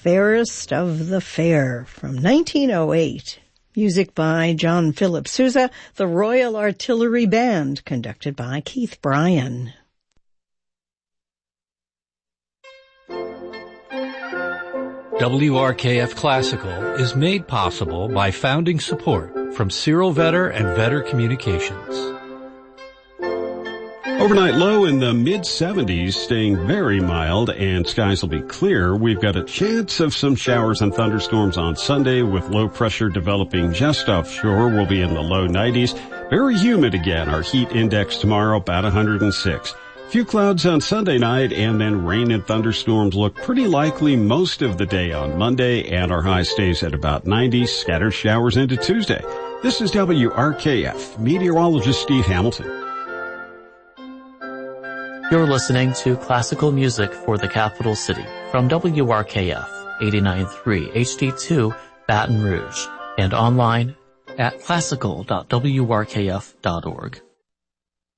Fairest of the Fair from 1908. Music by John Philip Sousa, the Royal Artillery Band, conducted by Keith Bryan. WRKF Classical is made possible by founding support from Cyril Vetter and Vetter Communications. Overnight low in the mid-70s, staying very mild, and skies will be clear. We've got a chance of some showers and thunderstorms on Sunday with low pressure developing just offshore. We'll be in the low 90s. Very humid again. Our heat index tomorrow about 106. Few clouds on Sunday night, and then rain and thunderstorms look pretty likely most of the day on Monday, and our high stays at about 90. Scattered showers into Tuesday. This is WRKF. Meteorologist Steve Hamilton. You're listening to classical music for the capital city from WRKF 89.3 HD2 Baton Rouge and online at classical.wrkf.org.